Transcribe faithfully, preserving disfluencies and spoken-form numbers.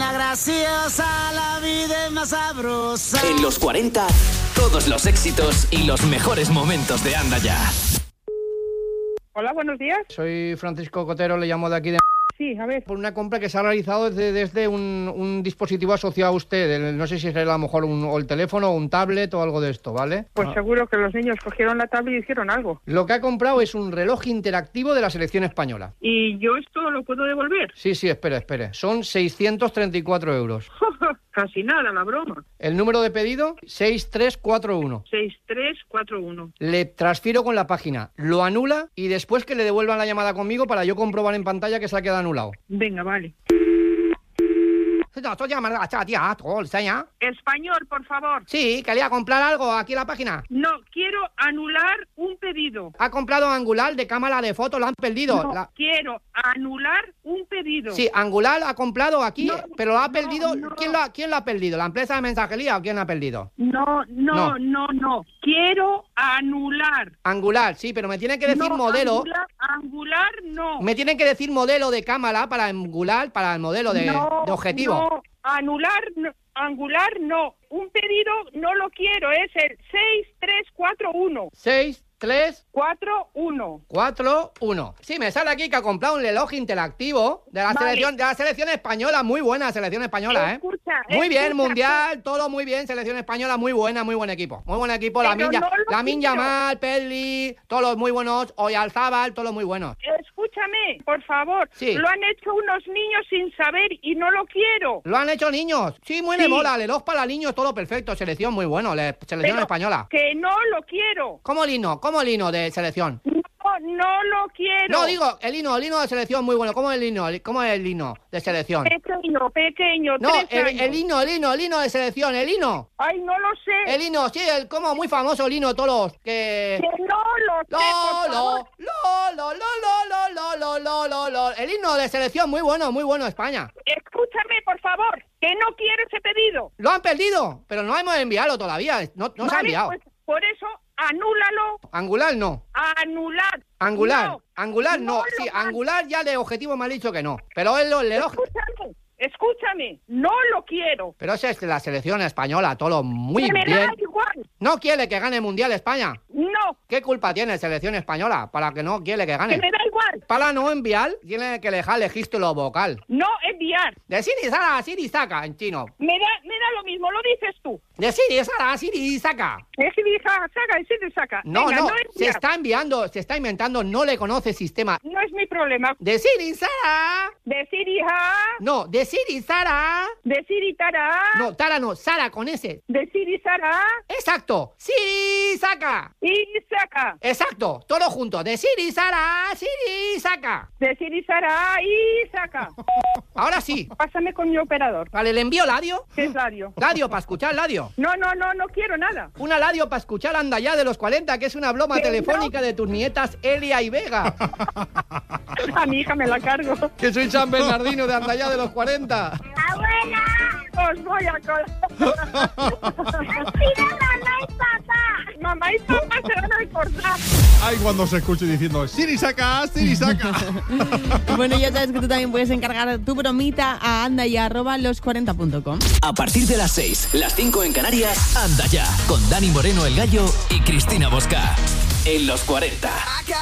sea graciosa, la vida es más sabrosa. En los cuarenta, todos los éxitos y los mejores momentos de Anda Ya. Hola, buenos días. Soy Francisco Cotero, le llamo de aquí de... Sí, a ver. Por una compra que se ha realizado desde, desde un, un dispositivo asociado a usted. El, no sé si es a lo mejor un, o el teléfono o un tablet o algo de esto, ¿vale? Pues Ah. seguro que los niños cogieron la tablet y hicieron algo. Lo que ha comprado es un reloj interactivo de la selección española. ¿Y yo esto lo puedo devolver? Sí, sí, espere, espere. Son seiscientos treinta y cuatro euros. Casi nada, la broma. El número de pedido, seis tres cuatro uno. seis tres cuatro uno. Le transfiero con la página, lo anula y después que le devuelvan la llamada conmigo para yo comprobar en pantalla que se ha quedado anulado. Venga, vale. Español, por favor. Sí, quería comprar algo aquí en la página. No, quiero anular un pedido. Ha comprado Angular de cámara de fotos, lo han perdido. No, La- quiero anular un pedido. Sí, Angular ha comprado aquí, No, pero lo ha no, perdido. no. ¿Quién, lo ha, ¿Quién lo ha perdido? ¿La empresa de mensajería o quién lo ha perdido? No, no, No. no, no. Quiero anular. Angular, sí, pero me tienen que decir No, modelo. Angular, angular no. Me tienen que decir modelo de cámara para Angular, para el modelo de, no, de objetivo. No, anular, no, angular no. Un pedido no lo quiero, es el seis tres cuatro uno. seis, tres, cuatro uno. cuatro, uno. Sí, me sale aquí que ha comprado un reloj interactivo de la Vale. selección de la selección española, muy buena selección española, ¿eh? Escucha, Muy bien, escucha. mundial, todo muy bien, selección española, muy buena, muy buen equipo. Muy buen equipo, la Pero Minya, no lo la Minya quiero. Yamal, Pedri, todos los muy buenos, Oyarzábal, todos los muy buenos. Escúchame, por favor. Sí. Lo han hecho unos niños sin saber y no lo quiero. ¿Lo han hecho niños? Sí, muy Sí. de mola, reloj para niños, todo perfecto, selección muy bueno, le- selección Pero española. que no lo quiero. ¿Cómo el hino? ¿Cómo el hino de selección? No, no lo quiero. No, digo, el hino, el hino de selección muy bueno. ¿Cómo es el hino? ¿Cómo es el hino de selección? Pequeño, pequeño, No, tres el, años. el hino, el hino, el hino de selección, el hino. Ay, no lo sé. El hino, sí, el como muy famoso el hino, todos los que... Que no lo sé, por Lo, favor. lo, lo, lo, lo, lo, lo, lo, lo, lo, lo. El himno de selección, muy bueno, muy bueno, España. Escúchame, por favor, que no quiero ese pedido. Lo han perdido, pero no hemos enviado todavía. No, no se ha Vale, enviado. pues por eso, anúlalo. Angular no. Anular. Angular. No, Angular no. no Sí, lo han- Angular ya de objetivo me ha dicho que no. Pero él lo el reloj. Escúchame, escúchame, no lo quiero. Pero esa es la selección española, todo muy Que me bien. da igual. No quiere que gane el Mundial España. No, ¿Qué culpa tiene selección española para que no quiere que que gane? me da igual. Para no enviar, tiene que dejar el registro vocal. No enviar. De Siri Sara a Siri Saka en chino. Me da, me da lo mismo, lo dices tú. De Siri Sara a Siri Saka. Es que diga, saca y se te saca. No, Venga, no, no se enviar. está enviando, se está inventando, no le conoce sistema. No es mi problema. De Siri Sara. Decir hija, No, de Siri Sara. decir y Tara, No, Tara no, Sara con S. decir y Sara, Exacto. Siri Saka. y saca. Exacto, todo junto. De Siri Sara, Siri Saka. Decir y Sara, y saca. Ahora sí. Pásame con mi operador. Vale, le envío Ladio. ¿Qué es radio? Ladio para escuchar, Ladio. No, no, no, no quiero nada. Una Ladio para escuchar Anda Ya de los cuarenta, que es una broma Que no. telefónica de tus nietas Elia y Vega. A mi hija me la cargo. Que soy San Bernardino de Anda Ya de los cuarenta. ¡Abuela! Os voy a colar. mamá y papá! Mamá y papá se van a recordar. Ay, cuando se escuche diciendo Siri saca, Siri saca. Bueno, ya sabes que tú también puedes encargar tu bromita a anda y arroba los cuarenta punto com. A partir de las seis, las cinco en Canarias, Anda Ya, con Dani Moreno el Gallo y Cristina Bosca. En los cuarenta.